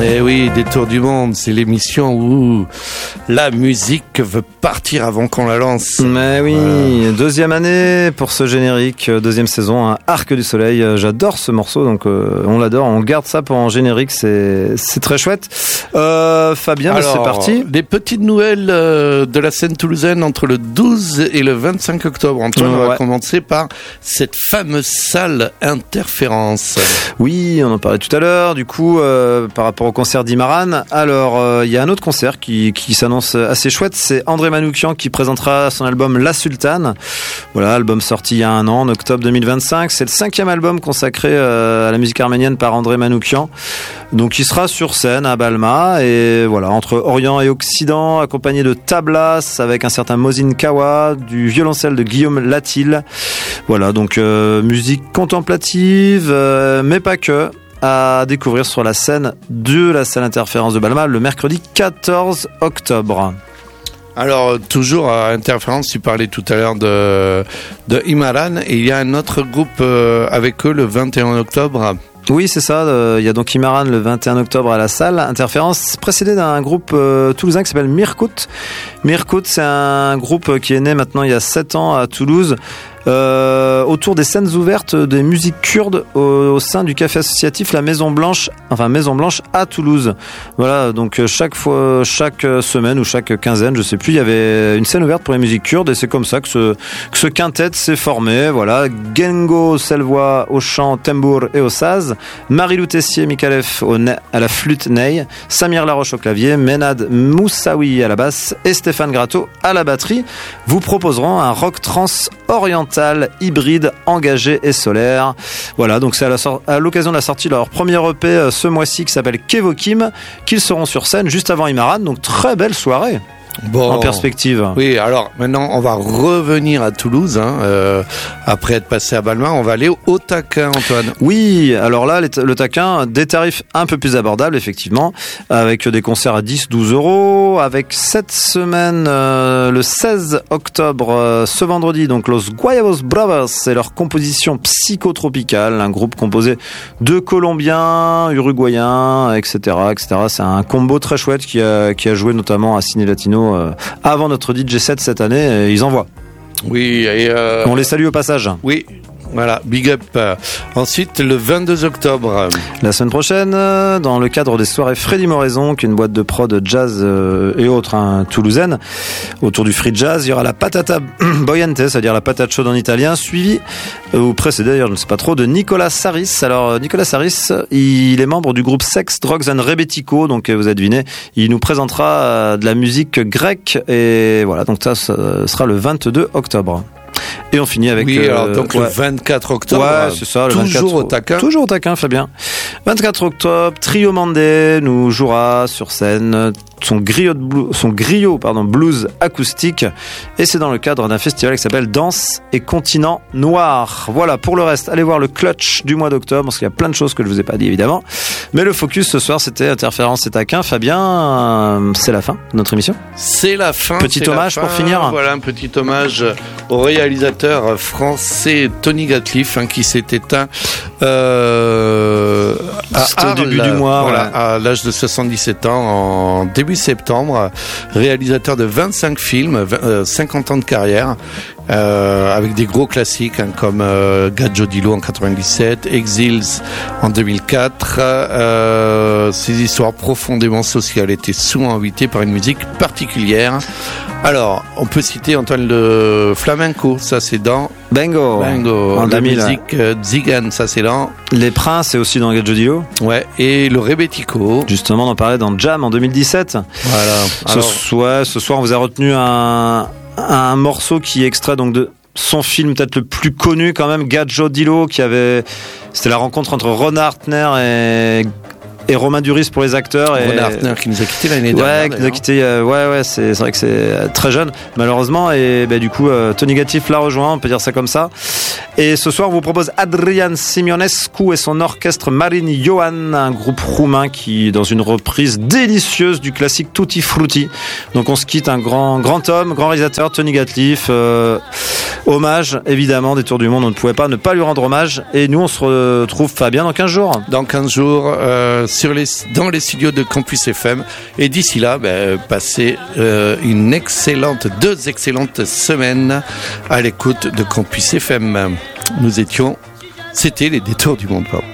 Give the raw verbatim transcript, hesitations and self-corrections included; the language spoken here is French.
Eh oui, des tours du monde, c'est l'émission où la musique veut partir avant qu'on la lance. Mais oui, voilà. Deuxième année pour ce générique, deuxième saison, un Arc du Soleil. J'adore ce morceau, donc euh, on l'adore, on garde ça pour un générique, c'est, c'est très chouette. Euh, Fabien, Alors, c'est parti. Des petites nouvelles euh, de la scène toulousaine entre le douze et le vingt-cinq octobre. Antoine, ouais. On va commencer par cette fameuse salle Interférence. Oui, on en parlait tout à l'heure, du coup, euh, par rapport au concert d'Imaran. Alors, il euh, y a un autre concert qui, qui s'annonce assez chouette, c'est André Manoukian qui présentera son album La Sultane. Voilà, album sorti il y a un an, en octobre deux mille vingt-cinq. C'est le cinquième album consacré euh, à la musique arménienne par André Manoukian. Donc, il sera sur scène à Balma, et voilà, entre Orient et Occident, accompagné de tablas avec un certain Mozin Kawa, du violoncelle de Guillaume Latil. Voilà, donc euh, musique contemplative, euh, mais pas que, à découvrir sur la scène de la salle Interférence de Balma le mercredi quatorze octobre. Alors, toujours à Interférence, tu parlais tout à l'heure de, de Imaran, et il y a un autre groupe euh, avec eux le vingt et un octobre. Oui, c'est ça. Euh, il y a donc Imaran le vingt et un octobre à la salle Interférence, précédé d'un groupe euh, toulousain qui s'appelle Mirkout. Mirkout, c'est un groupe qui est né maintenant il y a sept ans à Toulouse. Euh, autour des scènes ouvertes des musiques kurdes au, au sein du café associatif La Maison Blanche, enfin Maison Blanche à Toulouse. Voilà, donc chaque fois, chaque semaine ou chaque quinzaine, je sais plus, il y avait une scène ouverte pour les musiques kurdes, et c'est comme ça que ce, que ce quintet s'est formé. Voilà, Gengo Selvois au chant, tambour et au saz, Marie-Lou Tessier Mikalev au ne- à la flûte ney, Samir Laroche au clavier, Menad Moussaoui à la basse et Stéphane Gratto à la batterie vous proposeront un rock trance oriental, hybride, engagé et solaire. Voilà, donc c'est à, la sor- à l'occasion de la sortie de leur premier E P euh, ce mois-ci qui s'appelle Kevokim, qu'ils seront sur scène juste avant Imaran, donc très belle soirée. Bon, en perspective. Oui, alors maintenant on va revenir à Toulouse, hein, euh, après être passé à Balma, on va aller au Taquin, Antoine. Oui, alors là le Taquin, des tarifs un peu plus abordables effectivement, avec des concerts à dix à douze euros, avec cette semaine euh, le seize octobre, euh, ce vendredi, donc Los Guayabos Brothers, c'est leur composition psychotropicale, un groupe composé de Colombiens, Uruguayens, et cetera, et cetera. C'est un combo très chouette qui a, qui a joué notamment à Ciné Latino avant notre D J set cette année, et ils envoient. Oui, et euh... on les salue au passage. Oui. Voilà, big up. Ensuite, le vingt-deux octobre. La semaine prochaine, dans le cadre des soirées Freddy Moraison, qui est une boîte de prod jazz et autres, hein, toulousaine, autour du free jazz, il y aura la patata boiante, c'est-à-dire la patate chaude en italien, suivi, ou précédé d'ailleurs, je ne sais pas trop, de Nicolas Saris. Alors, Nicolas Saris, il est membre du groupe Sex, Drugs and Rebetiko, donc vous avez deviné, il nous présentera de la musique grecque, et voilà, donc ça, ça sera le vingt-deux octobre. Et on finit avec... Oui, euh, alors donc ouais. le vingt-quatre octobre, ouais, c'est ça, le toujours vingt-quatre, au Taquin. Toujours au Taquin, Fabien. vingt-quatre octobre, Trio Mandé nous jouera sur scène son griot, de blues, son griot pardon, blues acoustique, et c'est dans le cadre d'un festival qui s'appelle Danse et Continent Noir. Voilà, pour le reste, allez voir le clutch du mois d'octobre, parce qu'il y a plein de choses que je vous ai pas dit évidemment, mais le focus ce soir c'était Interférence et Taquin. Fabien, euh, c'est la fin de notre émission. C'est la fin. Petit hommage pour finir. Voilà, un petit hommage au réalisateur français Tony Gatliff, hein, qui s'est éteint euh, à au début du mois, voilà, ouais. à l'âge de soixante-dix-sept ans, en début septembre. Réalisateur de vingt-cinq films, vingt, euh, cinquante ans de carrière, euh, avec des gros classiques, hein, comme euh, Gadjodilo en quatre-vingt-dix-sept, Exiles en deux mille quatre. Euh, ces histoires profondément sociales étaient souvent invitées par une musique particulière. Alors, on peut citer Antoine le flamenco, ça c'est dans Bango, Bango. En La deux mille. musique euh, Zigan, ça c'est dans Les Princes, c'est aussi dans Gadjodilo. Ouais, et le Rebetiko. Justement, on en parlait dans Jam en deux mille dix-sept. Voilà. Ce, Alors, ouais, ce soir, on vous a retenu un, un morceau qui est extrait donc de son film peut-être le plus connu quand même, Gadjodilo, qui avait, c'était la rencontre entre Ron Hartner et et Romain Duris pour les acteurs. Et... Ron Hartner qui nous a quitté l'année dernière. Ouais, qui nous a quitté. Euh, ouais, ouais, c'est, c'est vrai que c'est euh, très jeune, malheureusement. Et bah, du coup, euh, Tony Gatliff l'a rejoint, on peut dire ça comme ça. Et ce soir, on vous propose Adrian Simionescu et son orchestre Marin Ioan, un groupe roumain qui, dans une reprise délicieuse du classique Tutti Frutti. Donc, on se quitte, un grand, grand homme, grand réalisateur, Tony Gatliff. Euh, hommage, évidemment, des Tours du Monde. On ne pouvait pas ne pas lui rendre hommage. Et nous, on se retrouve, Fabien, dans quinze jours. Dans quinze jours, euh, sur les, dans les studios de Campus F M. Et d'ici là, ben, passez euh, une excellente, deux excellentes semaines à l'écoute de Campus F M. Nous étions, c'était les Détours du Monde, pardon.